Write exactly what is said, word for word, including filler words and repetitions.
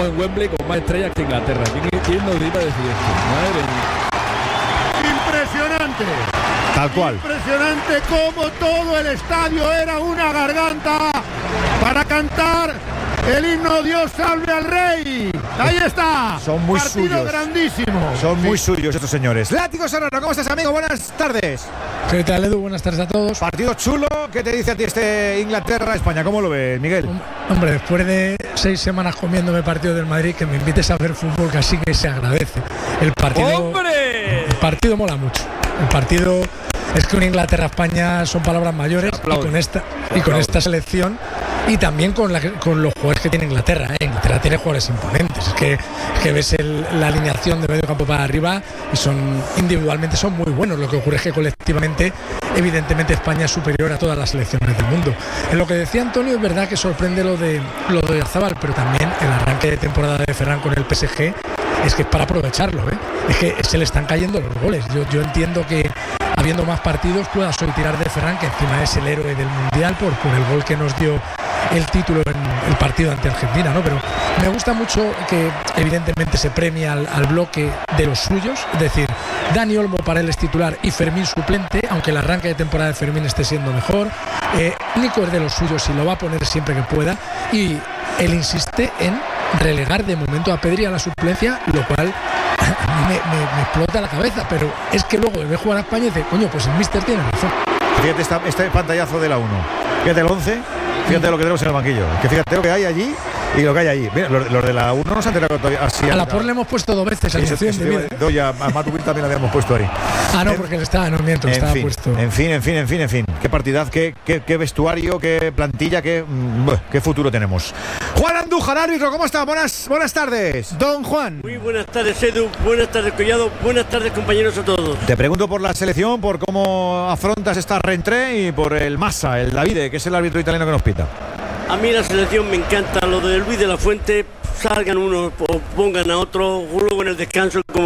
en Wembley con más estrellas que Inglaterra. ¿Quién, quién nos iba a decir esto? Madre mía. Impresionante. Tal cual. Impresionante cómo todo el estadio era una garganta para cantar el himno Dios salve al rey. Ahí está. Son muy Partido suyos. grandísimo. Son muy suyos estos señores. Látigo Serrano, ¿cómo estás, amigo? Buenas tardes. ¿Qué tal, Edu? Buenas tardes a todos. Partido chulo. ¿Qué te dice a ti este Inglaterra-España? ¿Cómo lo ves, Miguel? Hombre, después de seis semanas comiéndome partido del Madrid, que me invites a ver fútbol, casi que se agradece. El partido, ¡Hombre! El partido mola mucho. El partido es que un Inglaterra-España son palabras mayores, y con esta y con esta selección y también con, la, con los jugadores que tiene Inglaterra. ¿eh? Inglaterra tiene jugadores imponentes. Es que, es que ves el, la alineación de medio campo para arriba y son individualmente son muy buenos. Lo que ocurre es que colectivamente, evidentemente, España es superior a todas las selecciones del mundo. En lo que decía Antonio, es verdad que sorprende lo de lo de Oyarzabal, pero también el arranque de temporada de Ferran con el P S G es que es para aprovecharlo. ¿eh? Es que se le están cayendo los goles. Yo, yo entiendo que habiendo más partidos pueda hoy tirar de Ferran, que encima es el héroe del Mundial por, por el gol que nos dio el título en el partido ante Argentina, ¿no? Pero me gusta mucho que evidentemente se premia al, al bloque de los suyos, es decir, Dani Olmo para él es titular y Fermín suplente, aunque el arranque de temporada de Fermín esté siendo mejor. eh, Nico es de los suyos y lo va a poner siempre que pueda, y él insiste en relegar de momento a Pedri a la suplencia, lo cual a mí me, me, me explota la cabeza, pero es que luego ve jugar a España y dice, coño, pues el míster tiene razón. Fíjate esta, este pantallazo de la uno. Fíjate el once. Fíjate lo que tenemos en el banquillo. Que fíjate lo que hay allí y lo que hay allí. Mira, los, los de la uno no se han enterado todavía. Así a la por le hemos puesto dos veces a sí, y a, a Matubil también la habíamos puesto ahí. Ah, no, porque estaba, no miento, estaba fin, puesto. En fin, en fin, en fin, en fin. Qué partidad, qué, qué, qué vestuario, qué plantilla, qué, qué futuro tenemos. Juan Andújar, árbitro, ¿cómo está? Buenas, buenas tardes. Don Juan. Muy buenas tardes, Edu. Buenas tardes, Collado. Buenas tardes, compañeros a todos. Te pregunto por la selección, por cómo afrontas esta reentré y por el Massa, el Davide, que es el árbitro italiano que nos pita. A mí la selección me encanta, lo de Luis de la Fuente, salgan unos o pongan a otro, luego en el descanso, como